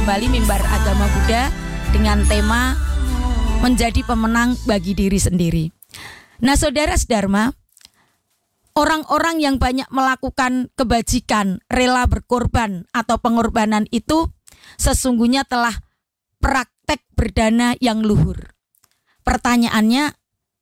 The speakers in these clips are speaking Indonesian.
kembali Mimbar Agama Buddha dengan tema menjadi pemenang bagi diri sendiri. Nah, saudara sedharma, orang-orang yang banyak melakukan kebajikan, rela berkorban atau pengorbanan itu sesungguhnya telah praktek berdana yang luhur. Pertanyaannya,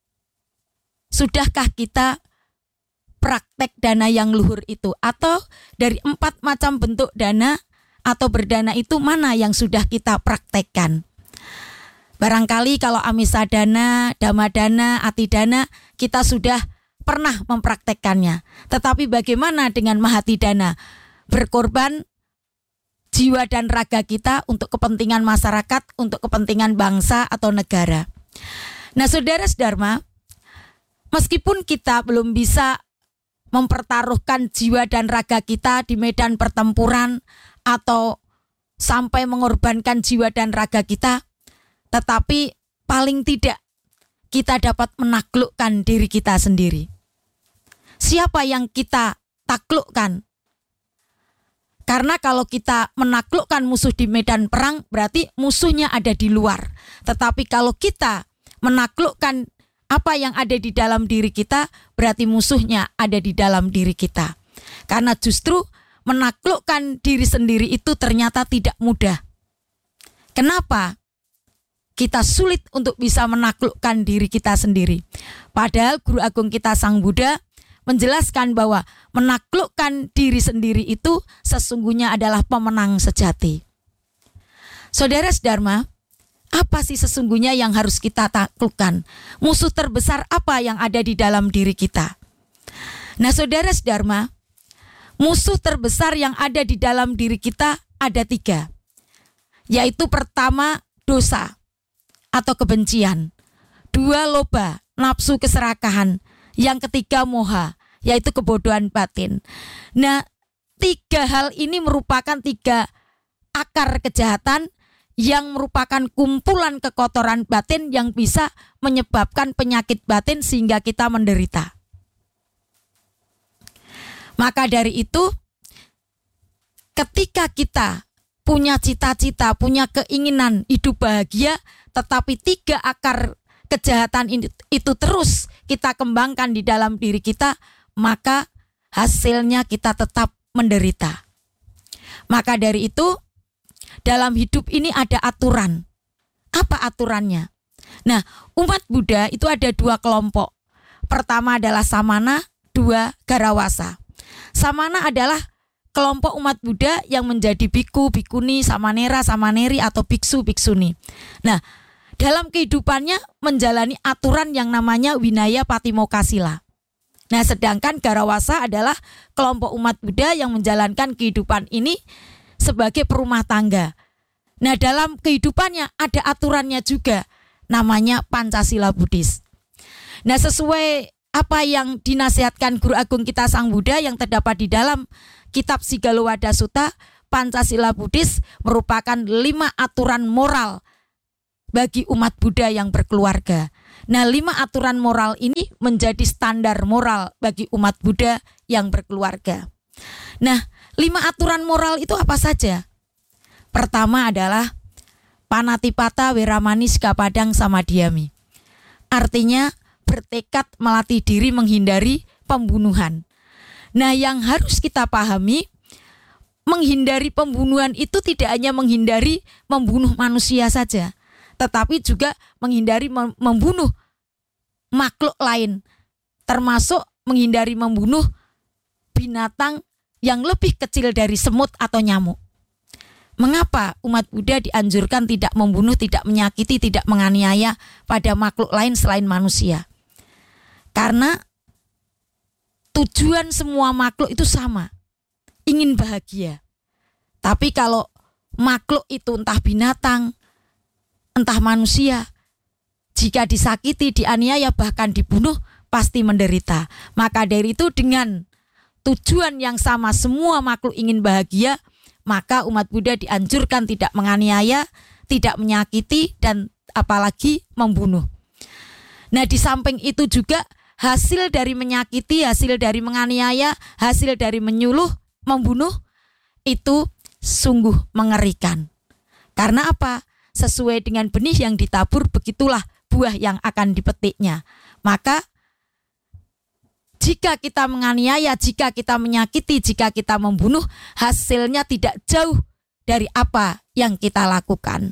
sudahkah kita praktek dana yang luhur itu? Atau dari 4 macam bentuk dana atau berdana itu mana yang sudah kita praktekkan? Barangkali kalau amisa dana, dhamma dana, ati dana kita sudah pernah mempraktekkannya. Tetapi bagaimana dengan mahati dana? Berkorban jiwa dan raga kita untuk kepentingan masyarakat, untuk kepentingan bangsa atau negara. Nah, saudara sedharma, meskipun kita belum bisa mempertaruhkan jiwa dan raga kita di medan pertempuran atau sampai mengorbankan jiwa dan raga kita, tetapi paling tidak kita dapat menaklukkan diri kita sendiri. Siapa yang kita taklukkan? Karena kalau kita menaklukkan musuh di medan perang, berarti musuhnya ada di luar. Tetapi kalau kita menaklukkan apa yang ada di dalam diri kita, berarti musuhnya ada di dalam diri kita. Karena justru menaklukkan diri sendiri itu ternyata tidak mudah. Kenapa kita sulit untuk bisa menaklukkan diri kita sendiri? Padahal Guru Agung kita Sang Buddha menjelaskan bahwa menaklukkan diri sendiri itu sesungguhnya adalah pemenang sejati. Saudara sedharma, apa sih sesungguhnya yang harus kita taklukkan? Musuh terbesar apa yang ada di dalam diri kita? Nah, saudara sedharma, musuh terbesar yang ada di dalam diri kita ada 3. Yaitu pertama, dosa atau kebencian. 2, loba, nafsu keserakahan. Yang ketiga, moha, yaitu kebodohan batin. Nah, 3 hal ini merupakan 3 akar kejahatan yang merupakan kumpulan kekotoran batin yang bisa menyebabkan penyakit batin sehingga kita menderita. Maka dari itu, ketika kita punya cita-cita, punya keinginan hidup bahagia, tetapi 3 akar kejahatan itu terus kita kembangkan di dalam diri kita, maka hasilnya kita tetap menderita. Maka dari itu, dalam hidup ini ada aturan. Apa aturannya? Nah, umat Buddha itu ada 2 kelompok. Pertama adalah samana, 2 garawasa. Samana adalah kelompok umat Buddha yang menjadi biku, bikuni, samanera, samaneri atau biksu, biksuni. Nah, dalam kehidupannya menjalani aturan yang namanya winaya patimokasila. Nah, sedangkan garawasa adalah kelompok umat Buddha yang menjalankan kehidupan ini sebagai perumah tangga. Nah, dalam kehidupannya ada aturannya juga, namanya Pancasila Buddhis. Nah, sesuai apa yang dinasihatkan Guru Agung kita Sang Buddha yang terdapat di dalam kitab Sigalowada Sutta, Pancasila Buddhis merupakan 5 aturan moral bagi umat Buddha yang berkeluarga. Nah, 5 aturan moral ini menjadi standar moral bagi umat Buddha yang berkeluarga. Nah, 5 aturan moral itu apa saja? Pertama adalah panatipata weramani sikapadang samadhyami. Artinya bertekad melatih diri menghindari pembunuhan. Nah, yang harus kita pahami, menghindari pembunuhan itu tidak hanya menghindari membunuh manusia saja, tetapi juga menghindari membunuh makhluk lain, termasuk menghindari membunuh binatang yang lebih kecil dari semut atau nyamuk. Mengapa umat Buddha dianjurkan tidak membunuh, tidak menyakiti, tidak menganiaya pada makhluk lain selain manusia? Karena tujuan semua makhluk itu sama, ingin bahagia. Tapi kalau makhluk itu entah binatang, entah manusia, jika disakiti, dianiaya, bahkan dibunuh, pasti menderita. Maka dari itu dengan tujuan yang sama, semua makhluk ingin bahagia, maka umat Buddha dianjurkan tidak menganiaya, tidak menyakiti, dan apalagi membunuh. Nah, di samping itu juga hasil dari menyakiti, hasil dari menganiaya, hasil dari menyuluh, membunuh, itu sungguh mengerikan. Karena apa? Sesuai dengan benih yang ditabur, begitulah buah yang akan dipetiknya. Maka jika kita menganiaya, jika kita menyakiti, jika kita membunuh, hasilnya tidak jauh dari apa yang kita lakukan.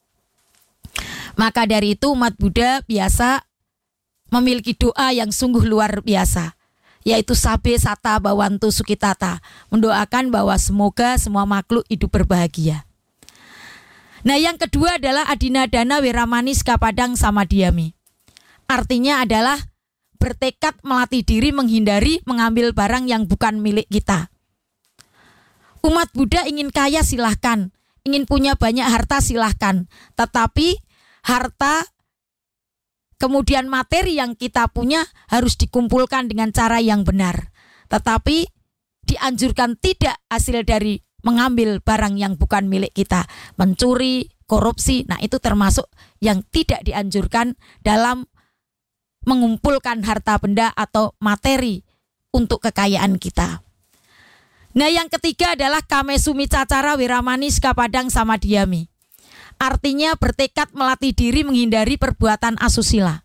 Maka dari itu umat Buddha biasa memiliki doa yang sungguh luar biasa, yaitu Sabe Sata Bhavantu Sukhitata, mendoakan bahwa semoga semua makhluk hidup berbahagia. Nah, yang kedua adalah Adinadana Weramani Sikapadang Samadhyami. Artinya adalah bertekad melatih diri menghindari mengambil barang yang bukan milik kita. Umat Buddha ingin kaya silahkan, ingin punya banyak harta silahkan, tetapi harta kemudian materi yang kita punya harus dikumpulkan dengan cara yang benar. Tetapi dianjurkan tidak hasil dari mengambil barang yang bukan milik kita, mencuri, korupsi. Nah, itu termasuk yang tidak dianjurkan dalam mengumpulkan harta benda atau materi untuk kekayaan kita. Nah, yang ketiga adalah Kamesumi Cacara Wiramani Sikapadang Samadhyami. Artinya bertekad melatih diri menghindari perbuatan asusila.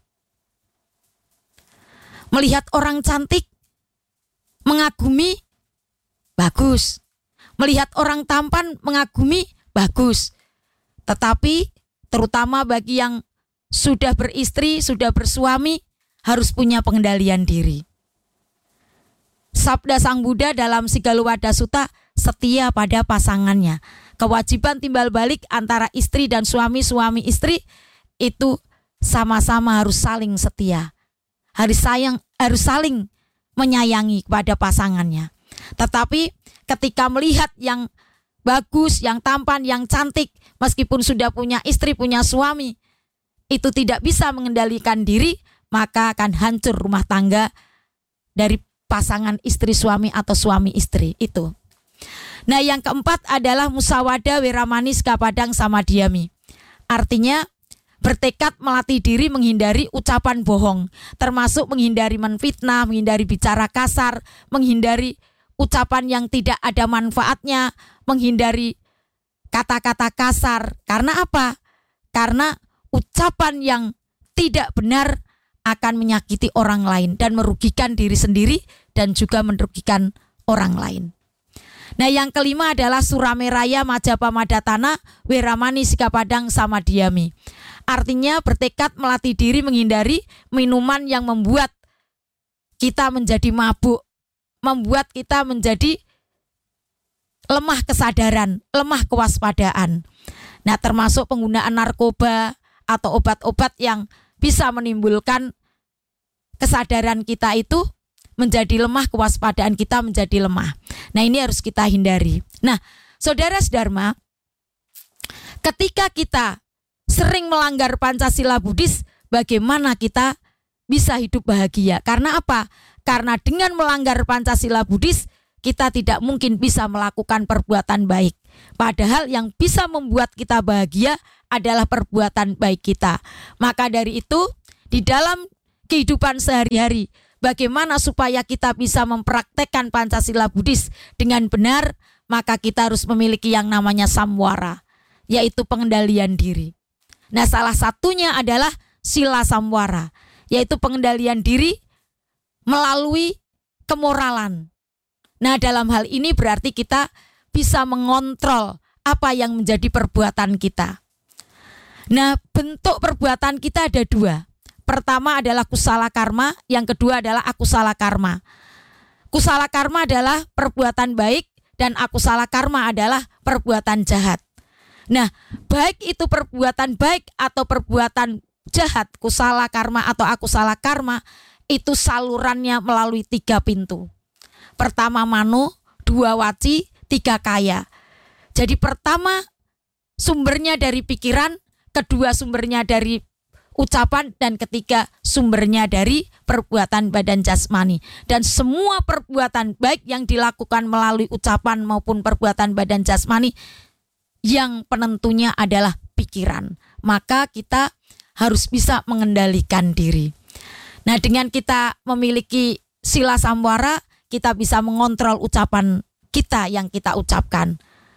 Melihat orang cantik, mengagumi, bagus. Melihat orang tampan, mengagumi, bagus. Tetapi terutama bagi yang sudah beristri, sudah bersuami, harus punya pengendalian diri. Sabda Sang Buddha dalam Sigaluwada Sutta, setia pada pasangannya. Kewajiban timbal balik antara istri dan suami, suami istri itu sama-sama harus saling setia. Harus saling menyayangi kepada pasangannya. Tetapi ketika melihat yang bagus, yang tampan, yang cantik, meskipun sudah punya istri, punya suami, itu tidak bisa mengendalikan diri, maka akan hancur rumah tangga dari pasangan istri suami atau suami istri itu. Nah, yang keempat adalah Musawada Weramani Sikapadang Samadhyami. Artinya bertekad melatih diri menghindari ucapan bohong, termasuk menghindari menfitnah, menghindari bicara kasar, menghindari ucapan yang tidak ada manfaatnya, menghindari kata-kata kasar. Karena apa? Karena ucapan yang tidak benar akan menyakiti orang lain dan merugikan diri sendiri dan juga merugikan orang lain. Nah, yang kelima adalah Surameraya Majapahmadatana Weramani Sikapadang Samadhyami. Artinya bertekad melatih diri menghindari minuman yang membuat kita menjadi mabuk, membuat kita menjadi lemah kesadaran, lemah kewaspadaan. Nah, termasuk penggunaan narkoba atau obat-obat yang bisa menimbulkan kesadaran kita itu menjadi lemah, kewaspadaan kita menjadi lemah. Nah, ini harus kita hindari. Nah, saudara Dharma, ketika kita sering melanggar Pancasila Buddhis, bagaimana kita bisa hidup bahagia? Karena apa? Karena dengan melanggar Pancasila Buddhis, kita tidak mungkin bisa melakukan perbuatan baik. Padahal yang bisa membuat kita bahagia adalah perbuatan baik kita. Maka dari itu, di dalam kehidupan sehari-hari, bagaimana supaya kita bisa mempraktekkan Pancasila Buddhis dengan benar, maka kita harus memiliki yang namanya samwara, yaitu pengendalian diri. Nah, salah satunya adalah sila samwara, yaitu pengendalian diri melalui kemoralan. Nah, dalam hal ini berarti kita bisa mengontrol apa yang menjadi perbuatan kita. Nah, bentuk perbuatan kita ada dua. Pertama adalah kusala karma, yang kedua adalah akusala karma. Kusala karma adalah perbuatan baik dan akusala karma adalah perbuatan jahat. Nah, baik itu perbuatan baik atau perbuatan jahat, kusala karma atau akusala karma, itu salurannya melalui 3 pintu. Pertama mano, 2 waci, 3 kaya. Jadi pertama sumbernya dari pikiran, kedua sumbernya dari ucapan, dan ketiga sumbernya dari perbuatan badan jasmani. Dan semua perbuatan baik yang dilakukan melalui ucapan maupun perbuatan badan jasmani, yang penentunya adalah pikiran. Maka kita harus bisa mengendalikan diri. Nah, dengan kita memiliki sila samwara, kita bisa mengontrol ucapan kita yang kita ucapkan.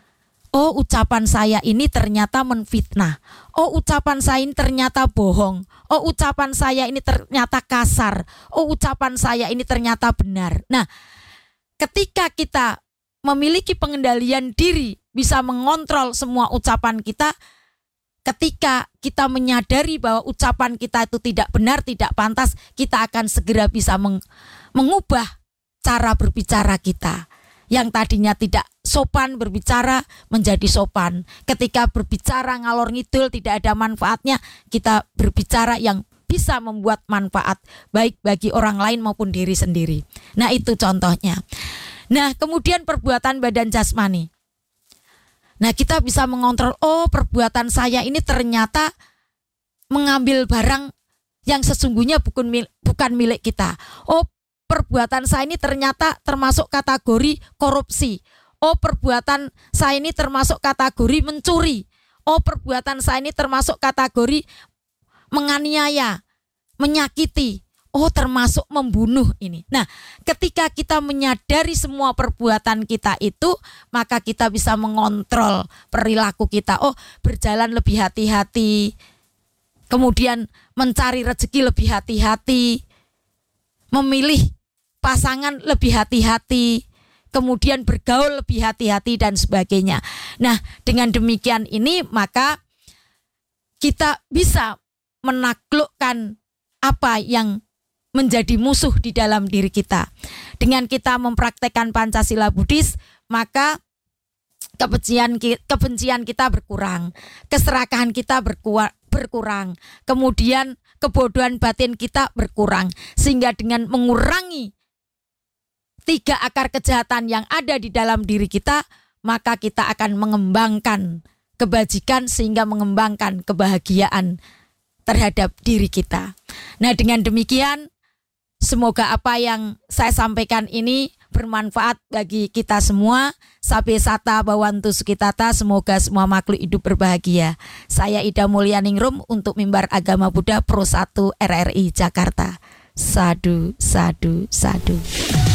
Oh, ucapan saya ini ternyata menfitnah. Oh, ucapan saya ini ternyata bohong. Oh, ucapan saya ini ternyata kasar. Oh, ucapan saya ini ternyata benar. Nah, ketika kita memiliki pengendalian diri, bisa mengontrol semua ucapan kita, ketika kita menyadari bahwa ucapan kita itu tidak benar, tidak pantas, kita akan segera bisa mengubah cara berbicara kita. Yang tadinya tidak sopan berbicara menjadi sopan. Ketika berbicara ngalor ngidul tidak ada manfaatnya, kita berbicara yang bisa membuat manfaat baik bagi orang lain maupun diri sendiri. Nah, itu contohnya. Nah, kemudian perbuatan badan jasmani. Nah, kita bisa mengontrol, oh, perbuatan saya ini ternyata mengambil barang yang sesungguhnya bukan milik kita. Oh, perbuatan saya ini ternyata termasuk kategori korupsi. Oh, perbuatan saya ini termasuk kategori mencuri. Oh, perbuatan saya ini termasuk kategori menganiaya, menyakiti. Oh, termasuk membunuh ini. Nah, ketika kita menyadari semua perbuatan kita itu, maka kita bisa mengontrol perilaku kita. Oh, berjalan lebih hati-hati. Kemudian mencari rezeki lebih hati-hati. Memilih pasangan lebih hati-hati, kemudian bergaul lebih hati-hati dan sebagainya. Nah, dengan demikian ini maka kita bisa menaklukkan apa yang menjadi musuh di dalam diri kita. Dengan kita mempraktekkan Pancasila Buddhis, maka kebencian kita berkurang, keserakahan kita berkurang, kemudian kebodohan batin kita berkurang, sehingga dengan mengurangi 3 akar kejahatan yang ada di dalam diri kita, maka kita akan mengembangkan kebajikan sehingga mengembangkan kebahagiaan terhadap diri kita. Nah, dengan demikian semoga apa yang saya sampaikan ini bermanfaat bagi kita semua. Sabe sata bawantu sukitata, semoga semua makhluk hidup berbahagia. Saya Ida Mulyaningrum untuk Mimbar Agama Buddha Pro 1 RRI Jakarta. Sadu, sadu, sadu.